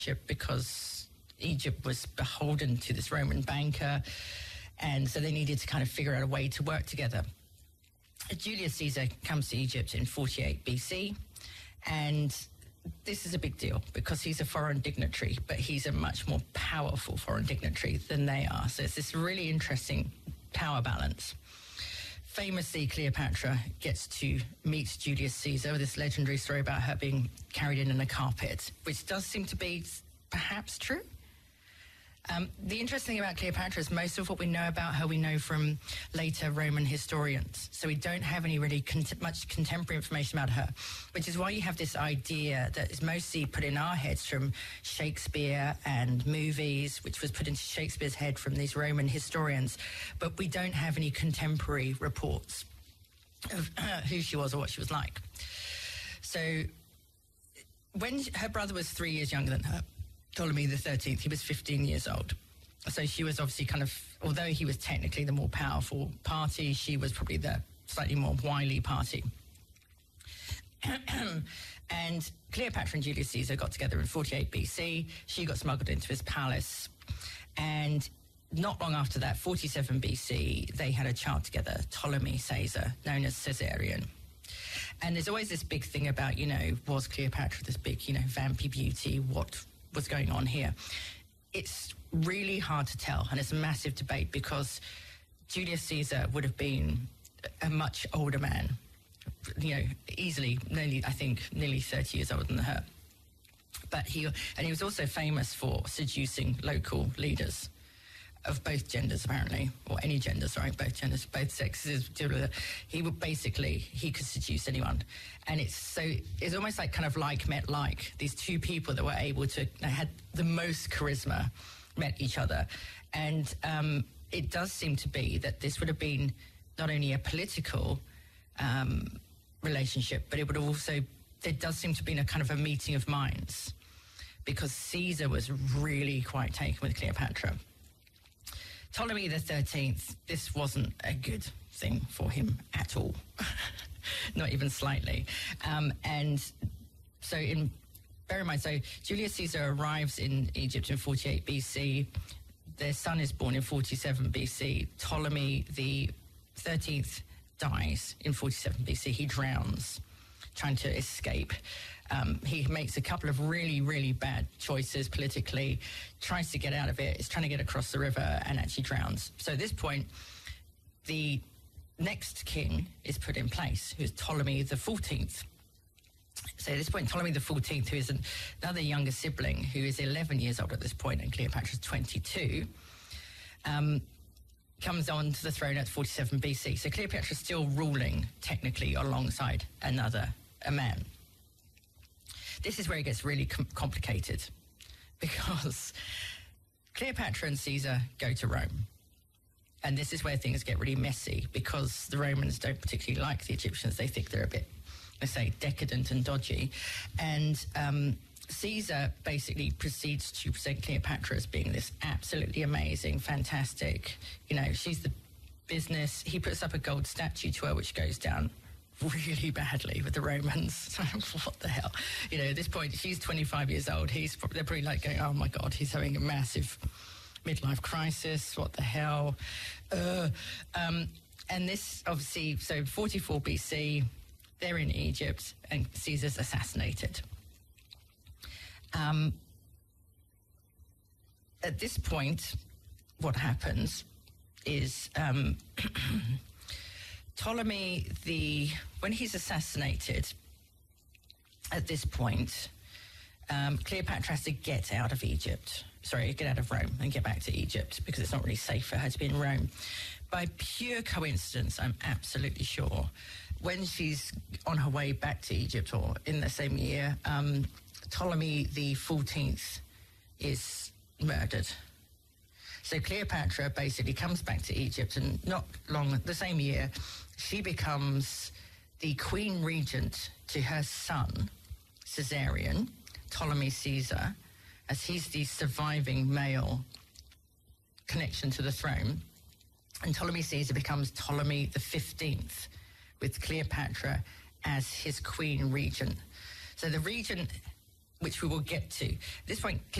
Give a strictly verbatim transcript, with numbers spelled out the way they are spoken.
because Egypt was beholden to this Roman banker, and so they needed to kind of figure out a way to work together. Julius Caesar comes to Egypt in forty-eight B C, and this is a big deal because he's a foreign dignitary, but he's a much more powerful foreign dignitary than they are. So it's this really interesting power balance. Famously, Cleopatra gets to meet Julius Caesar with this legendary story about her being carried in in a carpet, which does seem to be perhaps true. Um, the interesting thing about Cleopatra is most of what we know about her we know from later Roman historians. So we don't have any really con- much contemporary information about her, which is why you have this idea that is mostly put in our heads from Shakespeare and movies, which was put into Shakespeare's head from these Roman historians. But we don't have any contemporary reports of uh, who she was or what she was like. So when her brother was three years younger than her, Ptolemy the thirteenth, he was fifteen years old. So she was obviously kind of, although he was technically the more powerful party, she was probably the slightly more wily party. And Cleopatra and Julius Caesar got together in forty-eight B C. She got smuggled into his palace. And not long after that, forty-seven B C, they had a child together, Ptolemy Caesar, known as Caesarion. And there's always this big thing about, you know, was Cleopatra this big, you know, vampy beauty? What was going on here? It's really hard to tell, and it's a massive debate because Julius Caesar would have been a much older man, you know, easily, nearly, I think, nearly thirty years older than her. But he, and he was also famous for seducing local leaders of both genders, apparently, or any gender, sorry, both genders, both sexes. He would basically, he could seduce anyone. And it's so, it's almost like kind of like met like. These two people that were able to, had the most charisma, met each other. And um, it does seem to be that this would have been not only a political um, relationship, but it would have also, there does seem to have been a kind of a meeting of minds, because Caesar was really quite taken with Cleopatra. Ptolemy the thirteenth, this wasn't a good thing for him at all, not even slightly. Um, and so, in bear in mind, so Julius Caesar arrives in Egypt in forty-eight B C. Their son is born in forty-seven B C. Ptolemy the thirteenth dies in forty-seven B C. He drowns, trying to escape. Um, he makes a couple of really, really bad choices politically, tries to get out of it, is trying to get across the river, and actually drowns. So at this point, the next king is put in place, who's Ptolemy the fourteenth. So at this point, Ptolemy the fourteenth, who is an, another younger sibling, who is eleven years old at this point, and Cleopatra's twenty-two, um, comes on to the throne at forty-seven B C. So Cleopatra's still ruling, technically, alongside another a man. This is where it gets really com- complicated, because Cleopatra and Caesar go to Rome. And this is where things get really messy, because the Romans don't particularly like the Egyptians. They think they're a bit, let's say, decadent and dodgy. And um, Caesar basically proceeds to present Cleopatra as being this absolutely amazing, fantastic, you know, she's the business. He puts up a gold statue to her, which goes down really badly with the Romans. What the hell? You know, at this point, she's twenty-five years old. He's probably, they're probably like going, oh my God, he's having a massive midlife crisis. What the hell? Uh, um, and this, obviously, so forty-four B C, they're in Egypt, and Caesar's assassinated. Um, at this point, what happens is um, Ptolemy, the when he's assassinated, at this point, um, Cleopatra has to get out of Egypt. Sorry, get out of Rome and get back to Egypt, because it's not really safe for her to be in Rome. By pure coincidence, I'm absolutely sure, when she's on her way back to Egypt, or in the same year, um, Ptolemy the fourteenth is murdered. So Cleopatra basically comes back to Egypt, and not long, the same year, she becomes the queen regent to her son, Caesarion, Ptolemy Caesar, as he's the surviving male connection to the throne. And Ptolemy Caesar becomes Ptolemy the fifteenth, with Cleopatra as his queen regent. So the regent which we will get to. At this point,